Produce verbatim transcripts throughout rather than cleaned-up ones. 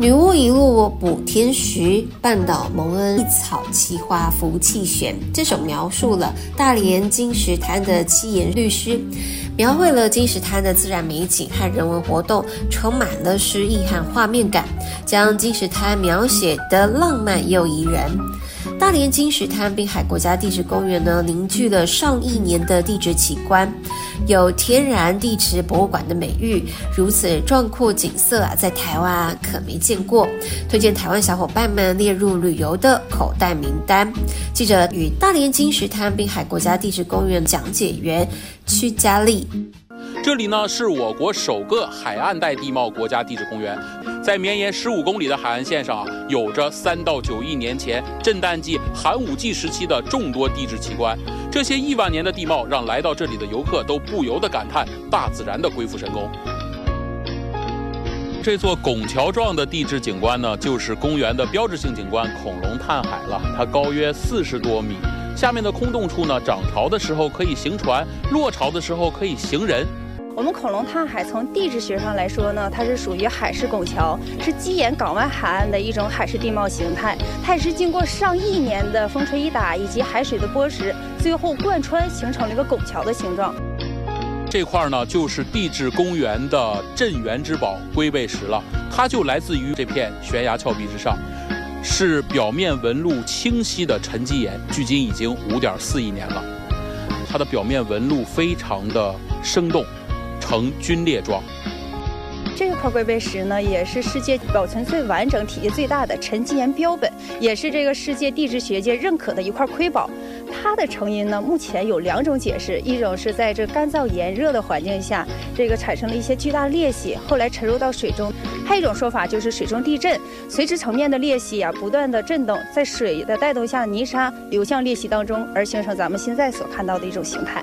女巫一路补天石，半岛蒙恩一草奇花福气玄。这首描述了大连金石滩的七言律诗，描绘了金石滩的自然美景和人文活动，充满了诗意和画面感，将金石滩描写得浪漫又宜人。大连金石滩滨海国家地质公园呢，凝聚了上亿年的地质奇观，有天然地质博物馆的美誉。如此壮阔景色啊，在台湾啊可没见过，推荐台湾小伙伴们列入旅游的口袋名单。记者与大连金石滩滨海国家地质公园讲解员屈佳丽。 这里呢是我国首个海岸带地貌国家地质公园，在绵延十五公里的海岸线上啊，有着三到九亿年前震旦纪、寒武纪时期的众多地质奇观。这些亿万年的地貌，让来到这里的游客都不由得感叹大自然的鬼斧神工。这座拱桥状的地质景观呢，就是公园的标志性景观恐龙探海了，它高约四十多米。下面的空洞处呢，涨潮的时候可以行船，落潮的时候可以行人。 我们恐龙探海从地质学上来说呢，它是属于海式拱桥，是基沿港湾海岸的一种海式地貌形态。它也是经过上亿年的风吹雨打以及海水的剥蚀，最后贯穿形成了一个拱桥的形状。 这块呢，就是地质公园的镇园之宝龟背石了，它就来自于这片悬崖峭壁之上，是表面纹路清晰的沉积岩，距今已经五点四亿年了。它的表面纹路非常的生动，呈龟裂状。 这块龟背石呢，也是世界保存最完整、体积最大的沉积岩标本，也是这个世界地质学界认可的一块瑰宝。它的成因呢，目前有两种解释，一种是在这干燥炎热的环境下，这个产生了一些巨大裂隙，后来沉入到水中；还有一种说法就是水中地震，垂直层面的裂隙啊不断的震动，在水的带动下，泥沙流向裂隙当中，而形成咱们现在所看到的一种形态。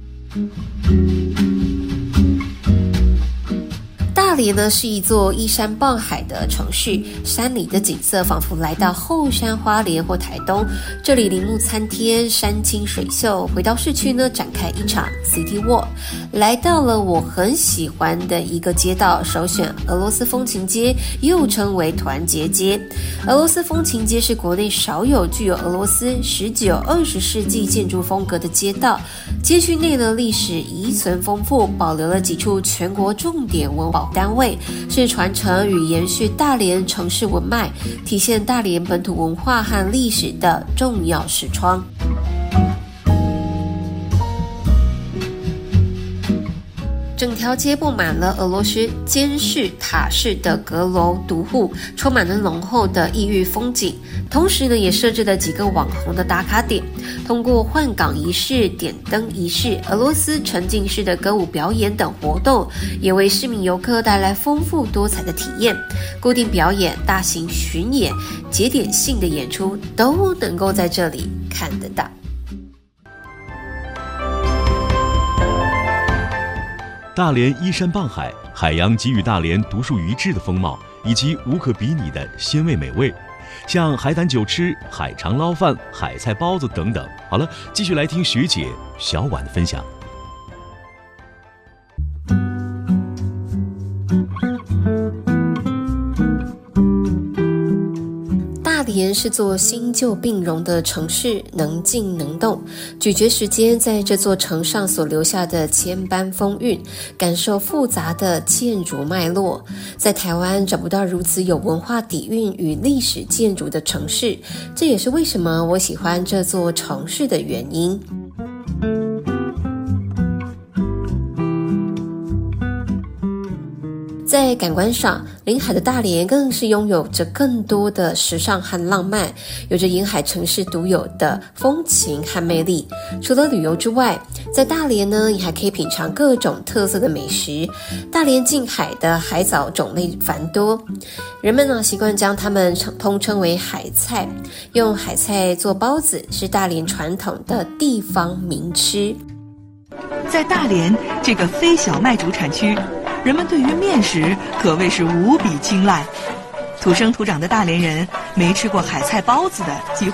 大连呢是一座依山傍海的城市，山里的景色仿佛来到后山花莲或台东，这里林木参天，山清水秀。回到市区呢，展开一场 City Walk， 来到了我很喜欢的一个街道，首选俄罗斯风情街，又称为团结街。俄罗斯风情街是国内少有具有俄罗斯十九、二十世纪建筑风格的街道，街区内的历史遗存丰富，保留了几处全国重点文保单位，是传承与延续大连城市文脉，体现大连本土文化和历史的重要视窗。整条街布满了俄罗斯尖式塔式的阁楼独户，充满了浓厚的异域风景。同时呢，也设置了几个网红的打卡点，通过换岗仪式、点灯仪式、俄罗斯沉浸式的歌舞表演等活动，也为市民游客带来丰富多彩的体验。固定表演、大型巡演、节点性的演出都能够在这里看得到。 大连依山傍海，海洋给予大连独树一帜的风貌，以及无可比拟的鲜味美味，像海胆酒吃、海肠捞饭、海菜包子等等。好了，继续来听学姐小婉的分享。 大连是座新旧并融的城市，能静能动。咀嚼时间在这座城上所留下的千般风韵，感受复杂的建筑脉络。在台湾找不到如此有文化底蕴与历史建筑的城市，这也是为什么我喜欢这座城市的原因。在感官上，临海的大连更是拥有着更多的时尚和浪漫，有着沿海城市独有的风情和魅力。除了旅游之外，在大连呢，你还可以品尝各种特色的美食。大连近海的海藻种类繁多，人们呢习惯将它们通称为海菜，用海菜做包子是大连传统的地方名吃。 在大连这个非小麦主产区，人们对于面食可谓是无比青睐。土生土长的大连人，没吃过海菜包子的几乎